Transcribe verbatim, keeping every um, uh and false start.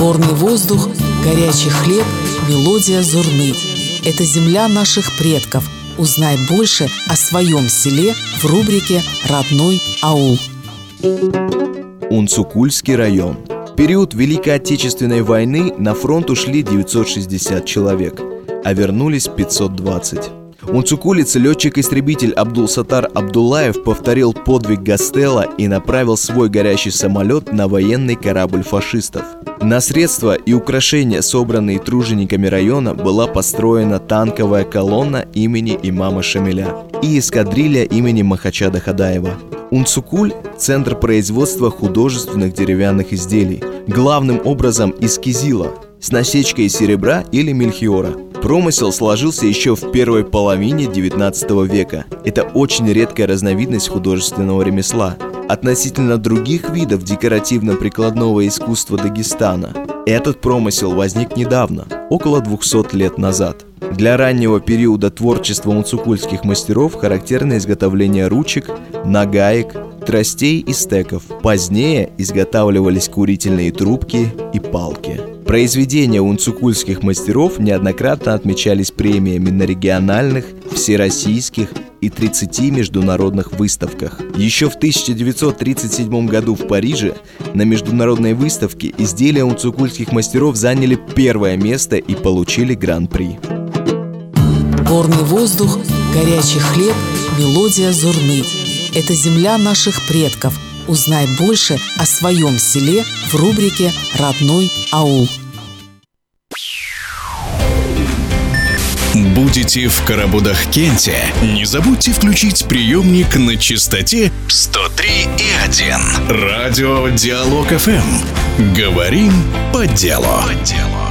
Горный воздух, горячий хлеб, мелодия зурны. Это земля наших предков. Узнай больше о своем селе в рубрике «Родной аул». Унцукульский район. В период Великой Отечественной войны на фронт ушли девятьсот шестьдесят человек, а вернулись пятьсот двадцать. Унцукулец, летчик-истребитель Абдул-Саттар Абдуллаев повторил подвиг Гастелло и направил свой горящий самолет на военный корабль фашистов. На средства и украшения, собранные тружениками района, была построена танковая колонна имени имама Шамиля и эскадрилья имени Махачада Хадаева. Унцукуль – центр производства художественных деревянных изделий, главным образом из кизила, с насечкой серебра или мельхиора. Промысел сложился еще в первой половине девятнадцатого века. Это очень редкая разновидность художественного ремесла. Относительно других видов декоративно-прикладного искусства Дагестана, этот промысел возник недавно, около двухсот лет назад. Для раннего периода творчества унцукульских мастеров характерно изготовление ручек, нагаек, тростей и стеков. Позднее изготавливались курительные трубки и палки. Произведения унцукульских мастеров неоднократно отмечались премиями на региональных, всероссийских и тридцати международных выставках. Еще в тысяча девятьсот тридцать седьмом году в Париже на международной выставке изделия унцукульских мастеров заняли первое место и получили гран-при. Горный воздух, горячий хлеб, мелодия зурны. Это земля наших предков. Узнай больше о своем селе в рубрике «Родной аул». Будете в Карабудах-Кенте? Не забудьте включить приемник на частоте сто три и один. Радио Диалог эф эм. Говорим по делу. По делу.